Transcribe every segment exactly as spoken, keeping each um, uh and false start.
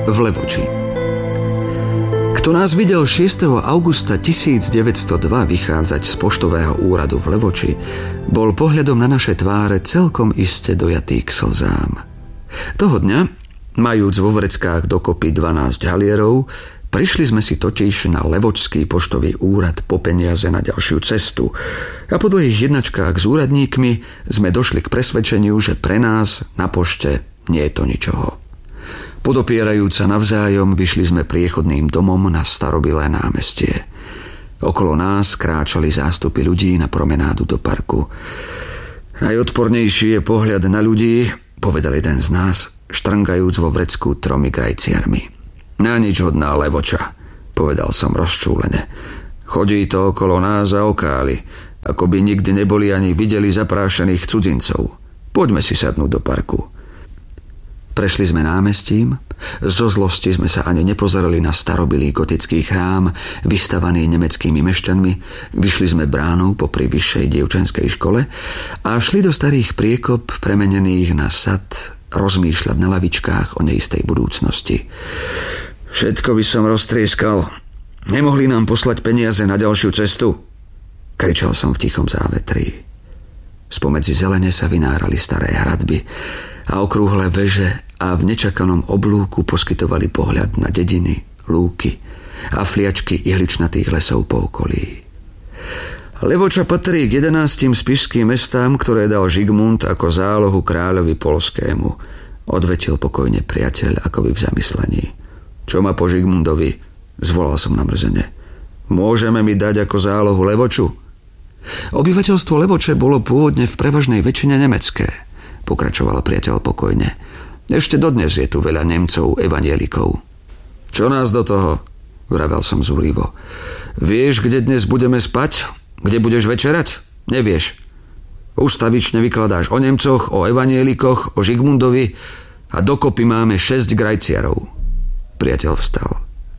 v Levoči. Kto nás videl šiesteho augusta tisícdeväťstodva vychádzať z poštového úradu v Levoči, bol pohľadom na naše tváre celkom iste dojatý k slzám. Toho dňa, majúc vo vreckách dokopy dvanásť halierov, prišli sme si totiž na Levočský poštový úrad po peniaze na ďalšiu cestu a po dlhých jednačkách s úradníkmi sme došli k presvedčeniu, že pre nás na pošte nie je to ničoho. Podopierajúc sa navzájom, vyšli sme priechodným domom na starobilé námestie. Okolo nás kráčali zástupy ľudí na promenádu do parku. Najodpornejší je pohľad na ľudí, povedal jeden z nás, štrngajúc vo vrecku tromi grajciarmi. Na nič hodná Levoča, povedal som rozčúlene. Chodí to okolo nás a okáli, ako by nikdy neboli ani videli zaprášených cudzincov. Poďme si sadnúť do parku. Prešli sme námestím, zo zlosti sme sa ani nepozerali na starobilý gotický chrám, vystavaný nemeckými mešťanmi, vyšli sme bránou popri vyššej dievčenskej škole a šli do starých priekop premenených na sad rozmýšľať na lavičkách o neistej budúcnosti. Všetko by som roztrieskal. Nemohli nám poslať peniaze na ďalšiu cestu? Kričal som v tichom závetrí. Spomedzi zelene sa vynárali staré hradby a okrúhle veže a v nečakanom oblúku poskytovali pohľad na dediny, lúky a fliačky ihličnatých lesov po okolí. Levoča patrí k jedenástim spišským mestám, ktoré dal Žigmund ako zálohu kráľovi Polskému, odvetil pokojne priateľ akoby v zamyslení. Čo má po Žigmundovi? Zvolal som namrzene. Môžeme mi dať ako zálohu Levoču? Obyvateľstvo Levoče bolo pôvodne v prevažnej väčšine nemecké, pokračoval priateľ pokojne. Ešte dodnes je tu veľa Nemcov evanielikov. Čo nás do toho? Vravel som zúrivo. Vieš, kde dnes budeme spať? Kde budeš večerať? Nevieš. Ustavične vykladáš o Nemcoch, o evanielikoch, o Žigmundovi a dokopy máme šesť grajciarov. Priateľ vstal.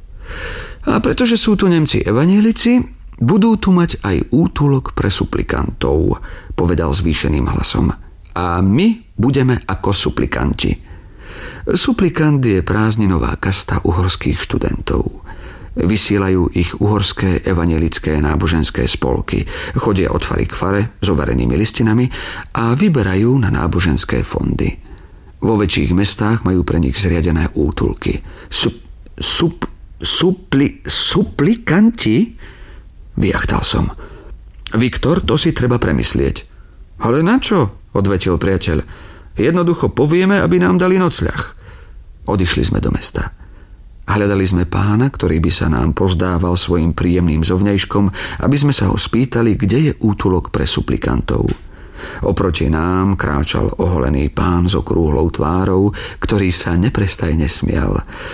A pretože sú tu Nemci evanielici, budú tu mať aj útulok pre suplikantov, povedal zvýšeným hlasom. A my budeme ako suplikanti. Suplikant je prázdninová kasta uhorských študentov. Vysielajú ich uhorské evanielické náboženské spolky. Chodia od fary k fare s overenými listinami a vyberajú na náboženské fondy. Vo väčších mestách majú pre nich zriadené útulky. Sup, sup, supli, suplikanti? Vyjachtal som. Viktor, to si treba premyslieť. Ale na čo? Odvetil priateľ. Jednoducho povieme, aby nám dali nocľah. Odišli sme do mesta. Hľadali sme pána, ktorý by sa nám pozdával svojim príjemným zovňajškom, aby sme sa ho spýtali, kde je útulok pre suplikantov. Oproti nám kráčal oholený pán s okrúhlou tvárou, ktorý sa neprestajne smial.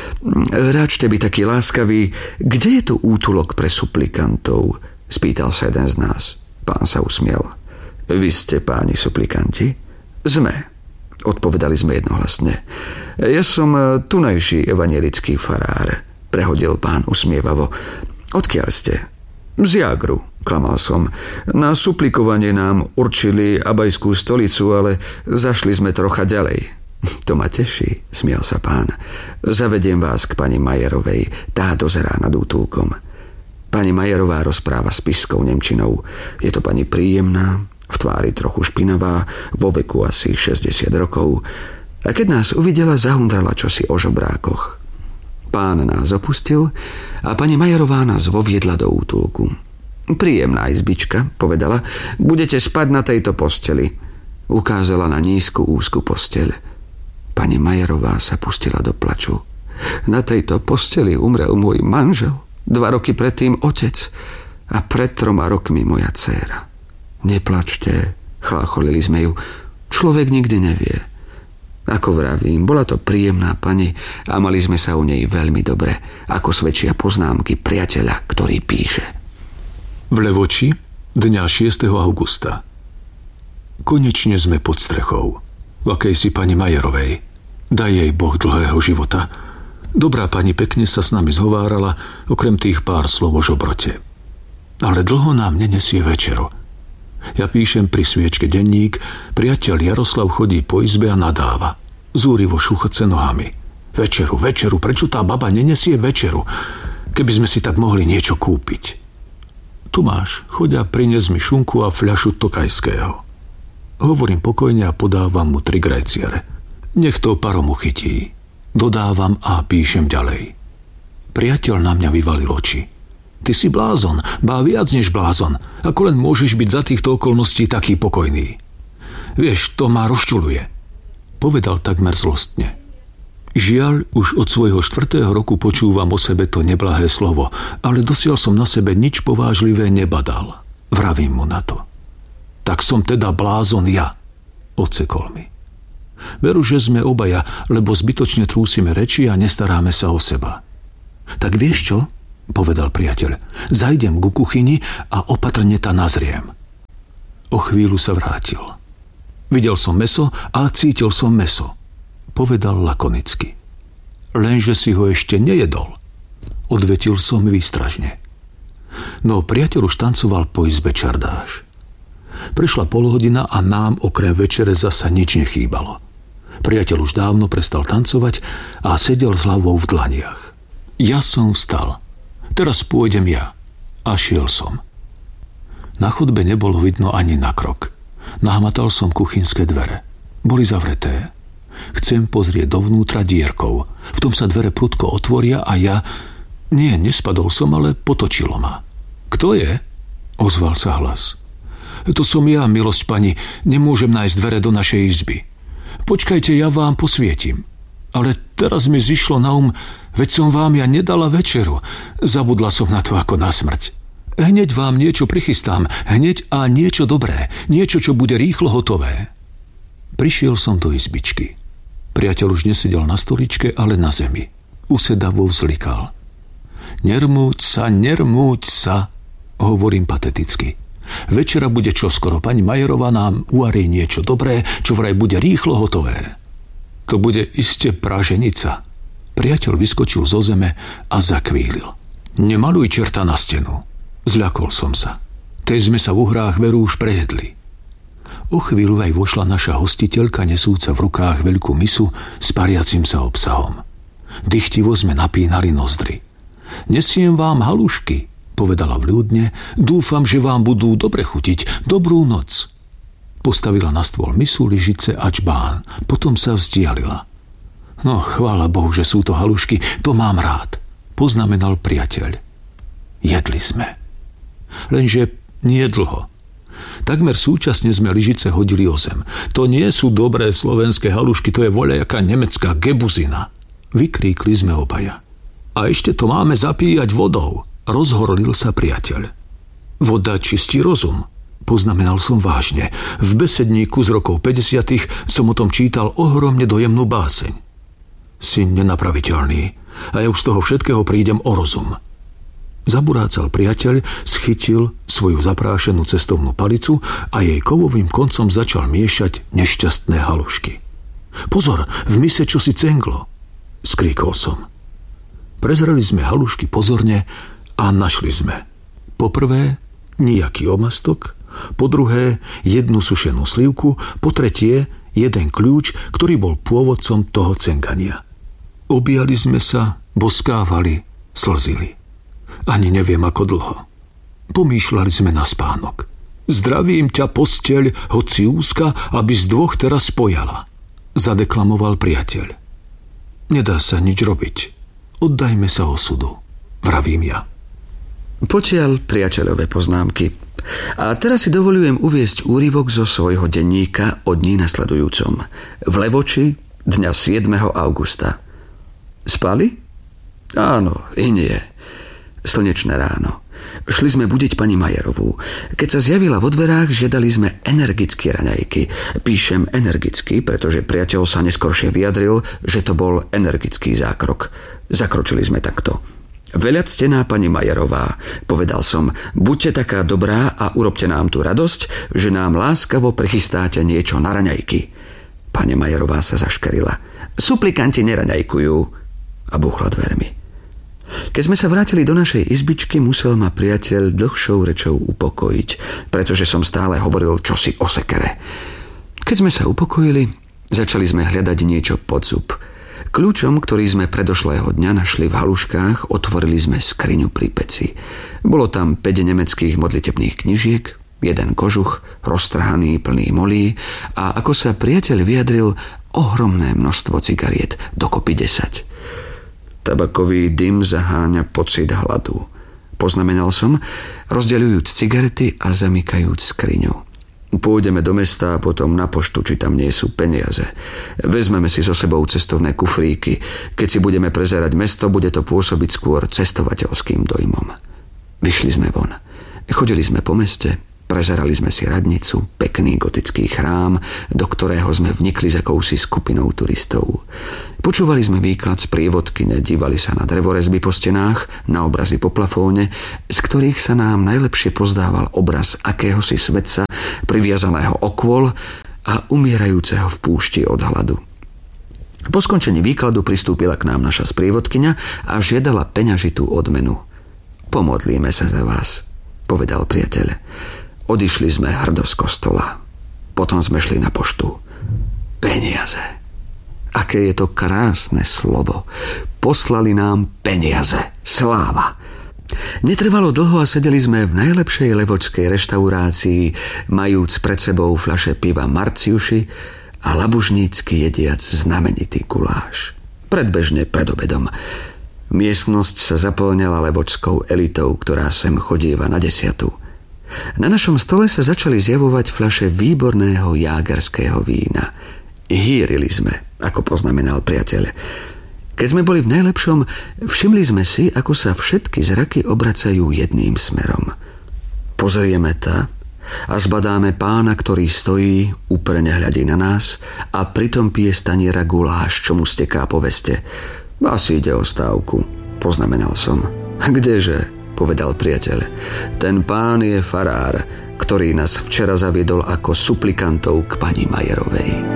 Račte by taký láskavý, kde je tu útulok pre suplikantov? Spýtal sa jeden z nás. Pán sa usmiel. Vy ste páni suplikanti? Sme. Odpovedali sme jednohlasne. Ja som tunajší evanielický farár, prehodil pán usmievavo. Odkiaľ ste? Z Jágru, klamal som. Na suplikovanie nám určili abajskú stolicu, ale zašli sme trocha ďalej. To ma teší, smial sa pán. Zavediem vás k pani Majerovej, tá dozerá nad útulkom. Pani Majerová rozpráva spišskou nemčinou. Je to pani príjemná, v tvári trochu špinavá, vo veku asi šesťdesiat rokov. A keď nás uvidela, zahundrala čosi o žobrákoch. Pán nás opustil a pani Majerová nás voviedla do útulku. Príjemná izbička, povedala, budete spať na tejto posteli. Ukázala na nízku úzku posteľ. Pani Majerová sa pustila do plaču. Na tejto posteli umrel môj manžel, dva roky predtým otec a pred troma rokmi moja dcéra. Neplačte, chlácholili sme ju. Človek nikdy nevie. Ako vravím, bola to príjemná pani a mali sme sa u nej veľmi dobre, ako svedčia poznámky priateľa, ktorý píše. V Levoči, dňa šiesteho augusta. Konečne sme pod strechou. V akejsi pani Majerovej. Daj jej Boh dlhého života. Dobrá pani pekne sa s nami zhovárala, okrem tých pár slov o žobrote. Ale dlho nám nenesie večeru. Ja píšem pri sviečke denník, priateľ Jaroslav chodí po izbe a nadáva. Zúrivo šuchoce nohami. Večeru, večeru, prečo tá baba nenesie večeru? Keby sme si tak mohli niečo kúpiť. Tu máš, choď a prinies mi šunku a fľašu tokajského. Hovorím pokojne a podávam mu tri grajciare. Nech to paromu chytí. Dodávam a píšem ďalej. Priateľ na mňa vyvalil oči. Ty si blázon, bá viac než blázon. Ako len môžeš byť za týchto okolností taký pokojný. Vieš, to ma rozčuľuje. Povedal takmer zlostne. Žiaľ, už od svojho štvrtého roku počúvam o sebe to neblahé slovo, ale dosiaľ som na sebe nič povážlivé nebadal. Vravím mu na to. Tak som teda blázon ja, odsekol mi. Veru, že sme obaja, lebo zbytočne trúsime reči a nestaráme sa o seba. Tak vieš čo? Povedal priateľ. Zajdem ku kuchyni a opatrne ta nazriem. O chvíľu sa vrátil. Videl som mäso a cítil som mäso. Povedal lakonicky. Lenže si ho ešte nejedol. Odvetil som výstražne. No priateľ už tancoval po izbe čardáš. Prešla polhodina a nám okrem večere zasa nič nechýbalo. Priateľ už dávno prestal tancovať a sedel s hlavou v dlaniach. Ja som vstal. Teraz pôjdem ja. A šiel som. Na chodbe nebolo vidno ani na krok. Nahmatal som kuchynské dvere. Boli zavreté. Chcem pozrieť dovnútra dierkou. V tom sa dvere prudko otvoria a ja... Nie, nespadol som, ale potočilo ma. Kto je? Ozval sa hlas. To som ja, milosť pani. Nemôžem nájsť dvere do našej izby. Počkajte, ja vám posvietim. Ale teraz mi zišlo na um, veď som vám ja nedala večeru. Zabudla som na to ako na smrť. Hneď vám niečo prichystám. Hneď a niečo dobré. Niečo, čo bude rýchlo hotové. Prišiel som do izbičky. Priateľ už nesedel na stoličke, ale na zemi. Usedavo vzlikal. Nermúť sa, nermúť sa, hovorím pateticky. Večera bude čoskoro. Pani Majerová nám uvarí niečo dobré, čo vraj bude rýchlo hotové. To bude iste praženica. Priateľ vyskočil zo zeme a zakvílil. Nemaluj čerta na stenu. Zľakol som sa. Tej sme sa v uhrách veru už prejedli. O chvíľu aj vošla naša hostiteľka nesúca v rukách veľkú misu s pariacim sa obsahom. Dychtivo sme napínali nozdry. Nesiem vám halušky, povedala vľúdne. Dúfam, že vám budú dobre chutiť. Dobrú noc. Postavila na stôl misu, lyžice a čbán. Potom sa vzdialila. No, chvála Bohu, že sú to halušky. To mám rád, poznamenal priateľ. Jedli sme. Lenže nie dlho. Takmer súčasne sme lyžice hodili o zem. To nie sú dobré slovenské halušky, to je voľajaká nemecká gebuzina. Vykríkli sme obaja. A ešte to máme zapíjať vodou, rozhorlil sa priateľ. Voda čistí rozum, poznamenal som vážne. V besedníku z rokov päťdesiatych som o tom čítal ohromne dojemnú báseň. Si nenapraviteľný a ja už z toho všetkého prídem o rozum. Zaburácal priateľ, schytil svoju zaprášenú cestovnú palicu a jej kovovým koncom začal miešať nešťastné halušky. Pozor, v mise čosi cenglo, skríkol som. Prezreli sme halušky pozorne a našli sme. Po prvé, nijaký omastok, po druhé, jednu sušenú slivku, po tretie, jeden kľúč, ktorý bol pôvodcom toho cengania. Objali sme sa, boskávali, slzili. Ani neviem, ako dlho. Pomýšľali sme na spánok. Zdravím ťa, posteľ, hoci úzka, aby z dvoch teraz spojala, zadeklamoval priateľ. Nedá sa nič robiť. Oddajme sa osudu, vravím ja. Potiaľ priateľové poznámky. A teraz si dovolujem uviesť úryvok zo svojho denníka o dní nasledujúcom. V Levoči, dňa siedmeho augusta. Spali? Áno, i nie. Slnečné ráno. Šli sme budiť pani Majerovú. Keď sa zjavila vo dverách, žiadali sme energické raňajky. Píšem energicky, pretože priateľ sa neskoršie vyjadril, že to bol energický zákrok. Zakročili sme takto. Veľa ctená pani Majerová, povedal som, buďte taká dobrá a urobte nám tú radosť, že nám láskavo prichystáte niečo na raňajky. Pani Majerová sa zaškerila. Suplikanti neraňajkujú. A buchla dvermi. Keď sme sa vrátili do našej izbičky, musel ma priateľ dlhšou rečou upokojiť, pretože som stále hovoril čosi o sekere. Keď sme sa upokojili, začali sme hľadať niečo pod zub. Kľúčom, ktorý sme predošlého dňa našli v haluškách, otvorili sme skriňu pri peci. Bolo tam päť nemeckých modlitebných knižiek, jeden kožuch, roztrhaný, plný molí a, ako sa priateľ vyjadril, ohromné množstvo cigariet, dokopy desať. Tabakový dym zaháňa pocit hladu. Poznamenal som, rozdeľujúc cigarety a zamykajúc skriňu. Pôjdeme do mesta a potom na poštu, či tam nie sú peniaze. Vezmeme si so sebou cestovné kufríky. Keď si budeme prezerať mesto, bude to pôsobiť skôr cestovateľským dojmom. Vyšli sme von. Chodili sme po meste, prezerali sme si radnicu, pekný gotický chrám, do ktorého sme vnikli s akousi skupinou turistov. Počúvali sme výklad z prievodkyne, dívali sa na drevorezby po stenách, na obrazy po plafóne, z ktorých sa nám najlepšie pozdával obraz akéhosi svetca, priviazaného okôl a umierajúceho v púšti od hladu. Po skončení výkladu pristúpila k nám naša sprievodkyňa a žiadala peňažitú odmenu. Pomodlíme sa za vás, povedal priateľ. Odišli sme hrdo z kostola. Potom sme šli na poštu. Peniaze. Aké je to krásne slovo. Poslali nám peniaze. Sláva. Netrvalo dlho a sedeli sme v najlepšej levočskej reštaurácii, majúc pred sebou fľaše piva Marciuši a labužnícky jediac znamenitý guláš. Predbežne pred obedom. Miestnosť sa zapĺňala levočskou elitou, ktorá sem chodíva na desiatu. Na našom stole sa začali zjavovať fľaše výborného jágerského vína. Hýrili sme, ako poznamenal priateľ. Keď sme boli v najlepšom, všimli sme si, ako sa všetky zraky obracajú jedným smerom. Pozrieme ta a zbadáme pána, ktorý stojí, úprene hľadí na nás a pritom pije z taniera guláš, čo mu steká po veste. Asi ide o stávku, poznamenal som. Kdeže, povedal priateľ. Ten pán je farár, ktorý nás včera zaviedol ako suplikantov k pani Majerovej.